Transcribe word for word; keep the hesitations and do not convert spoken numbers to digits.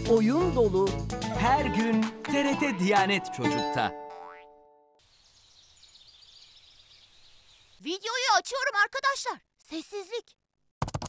oyun dolu her gün T R T Diyanet Çocuk'ta. Videoyu açıyorum arkadaşlar. Sessizlik.